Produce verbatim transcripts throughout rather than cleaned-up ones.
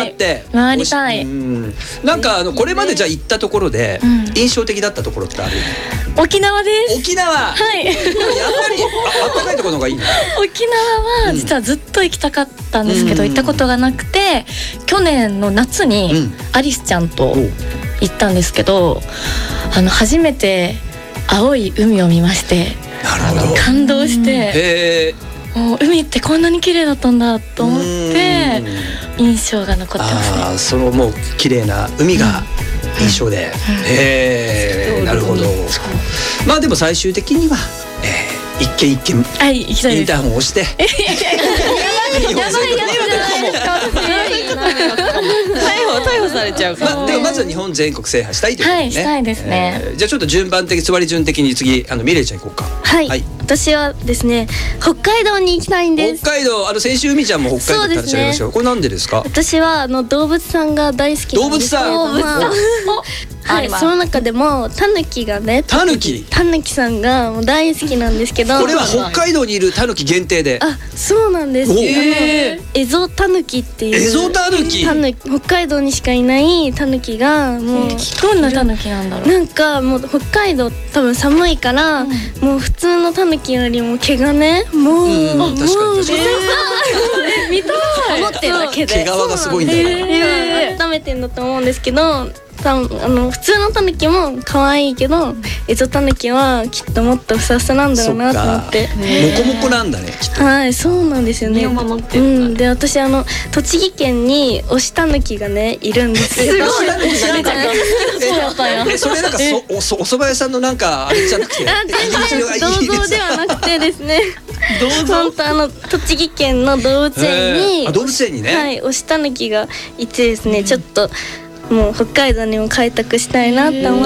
って、 回りたい。 うん、なんかあのこれまでじゃあ行ったところで印象的だったところってある？ 沖縄です。 沖縄。はい。やっぱりあったかいところがいいね。 沖縄は実はずっと行きたかったんですけど、うん、行ったことがなくて、去年の夏にアリスちゃんと行ったんですけど、あの初めて青い海を見まして、 なるほど、 感動して、 へー、もう海ってこんなに綺麗だったんだと思って印象が残ってますね。 あ、そのもう綺麗な海が印象で、うん、へー、なるほど。まあでも最終的には、えー、一軒一軒、 はい、行きたいです。 インターホンを押して。 やばいやばいやばい逮捕逮捕されちゃうから、 まあ、でもまずは日本全国制覇したいということですね。 はい、したいですね。 えー、じゃあちょっと順番的、座り順的に次あのミレイちゃん行こうか。 はい、はい、私はですね、北海道に行きたいんです。 北海道、あの先週海ちゃんも北海道って話ありましたよ。これなんでですか？ 私はあの動物さんが大好きなんです。 動物さん。 はい、その中でもタヌキがね、 タヌキタヌキさんがもう大好きなんですけど、 これは北海道にいるタヌキ限定で。 あ、そうなんです。あのエゾタヌキっていう、 エゾタヌキ、 タヌキ、北海道にしかいないタヌキが、もうどんなタヌキなんだろう。 なんかもう北海道多分寒いから、うん、もう普通のタヌキよりも毛がね、もう、うん、もう確かに確かに見たい、 持ってるだけで毛皮がすごいんだよ。 温めてんだと思うんですけど、あの普通のタヌキも可愛いけど、エゾタヌキはきっともっとふさふさなんだろうなと思って。 モコモコなんだね、きっと。 はい、そうなんですよね。 身を守ってる。 うん、で私あの栃木県に推しタヌキがねいるんですよ。 すごい。そうだったよ。え、それなんかそおそお蕎麦屋さんのなんかあれじゃなくて、 あ、全然銅像ではなくてですね。銅像。本当あの栃木県の動物園に、 あ、動物園にね。 はい、推しタヌキがいてですね、ちょっと。もう北海道にも開拓したいなと思って。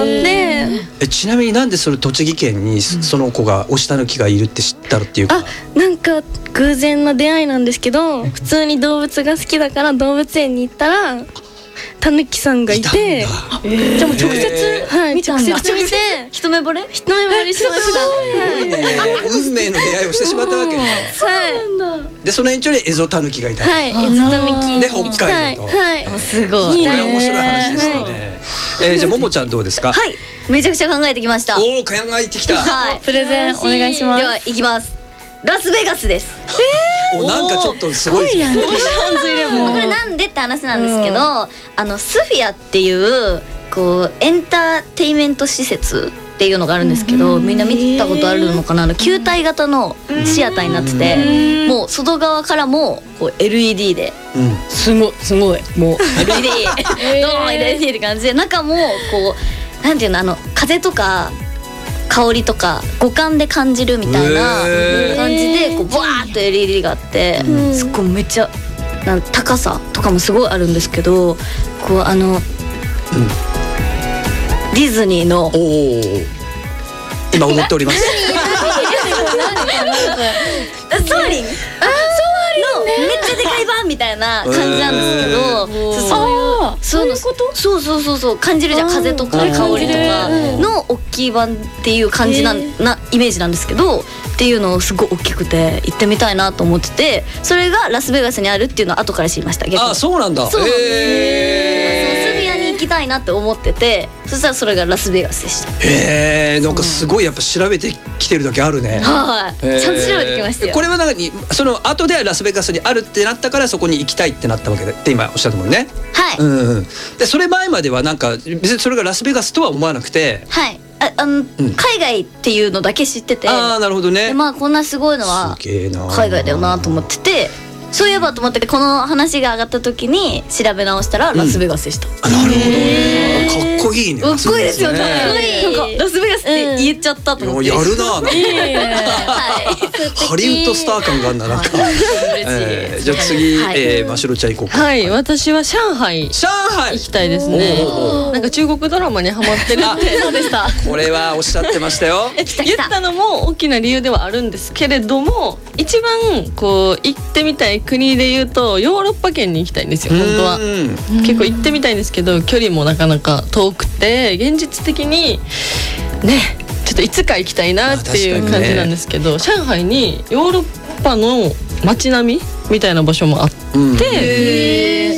え、ちなみになんでそれ栃木県にその子が推しタヌキがいるって知ったらっていうか。 あ、なんか偶然の出会いなんですけど、普通に動物が好きだから動物園に行ったらタヌキさんがいて、 じゃあもう直接、 はい、 見たんだ。 直接見て一目惚れ一目惚れしました。 運命の出会いをしてしまったわけね。 はい。 でその延長にエゾタヌキがいた。 はい、エゾタヌキで北海道と。 はい。 すごい。 これ面白い話ですよね。え、じゃあももちゃんどうですか？ はい、めちゃくちゃ考えてきました。 おお、考えてきた。 はい、 プレゼンお願いします。 では行きます。ラスベガスです。 お、なんかちょっとすごい。 これなんでって話なんですけど、あのスフィアっていうこうエンターテイメント施設っていうのがあるんですけど、みんな見たことあるのかな。あの球体型のシアターになってて、もう外側からもこう エルイーディー で、 すごいすごいもうエルイーディー どうも エルイーディー って感じで、中もこうなんていうの、あの風とか香りとか五感で感じるみたいな感じでこうバーッと エルイーディー があって、すっごいめっちゃなん高さとかもすごいあるんですけど、こうあのディズニーの、おー、今思っております。 ソアリン、あ、のめっちゃでかい版みたいな感じなんですけど、そういうそうそうそうそう感じるじゃん、風とか香りとかの大きい版っていう感じななイメージなんですけど、っていうのをすごい大きくて行ってみたいなと思ってて、それがラスベガスにあるっていうのを後から知りました。逆に。 あ、そうなんだ。 そうなんです。スフィアに行きたいなって思ってて、そしたらそれがラスベガスでした。 へえ、なんかすごいやっぱ調べてきてるだけあるね。 はい、ちゃんと調べてきましたよ。 これはなんかにその後でラスベガスにあるってなったからそこに行きたいってなったわけでって今おっしゃったもんね。 はい。 うんうん。でそれ前まではなんか別にそれがラスベガスとは思わなくて。 はい。あ、あの、うん、海外っていうのだけ知ってて。 ああ、なるほどね。 でまあこんなすごいのは海外だよなと思ってて。そういえばと思ってこの話が上がった時に調べ直したらラスベガスでした。 あ、なるほど。かっこいいね。 かっこいいですよね。なんかラスベガスって言っちゃったと思って。 やるな。ハリウッドスター感があるんだなんか。じゃあ次ましろちゃん行こうか。 はい、私は上海。 上海行きたいですね。なんか中国ドラマにハマってるって。 そうでした。 これはおっしゃってましたよ。 言ったのも大きな理由ではあるんですけれども、一番こう行ってみたい国で言うとヨーロッパ圏に行きたいんですよ本当は。結構行ってみたいんですけど距離もなかなか遠くて現実的にねちょっといつか行きたいなっていう感じなんですけど、上海にヨーロッパの街並みみたいな場所もあって、